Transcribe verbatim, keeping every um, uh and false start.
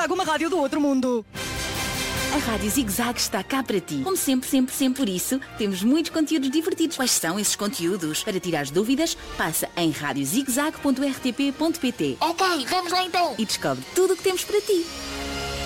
Zig-Zag, uma rádio do outro mundo. A Rádio Zig-Zag está cá para ti. Como sempre, sempre, sempre. Por isso, temos muitos conteúdos divertidos. Quais são esses conteúdos? Para tirar dúvidas, passa em rádio zig zag ponto r t p ponto p t. Ok, vamos lá então. E descobre tudo o que temos para ti.